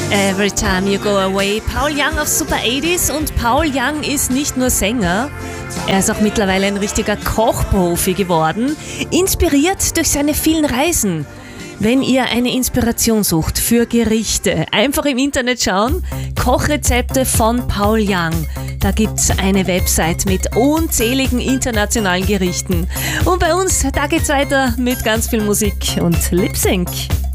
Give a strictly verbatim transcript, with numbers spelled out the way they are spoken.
Every Time You Go Away, Paul Young auf Super achtziger. Und Paul Young ist nicht nur Sänger, er ist auch mittlerweile ein richtiger Kochprofi geworden, inspiriert durch seine vielen Reisen. Wenn ihr eine Inspiration sucht für Gerichte, einfach im Internet schauen, Kochrezepte von Paul Young. Da gibt's eine Website mit unzähligen internationalen Gerichten. Und bei uns, da geht's weiter mit ganz viel Musik und Lip Sync.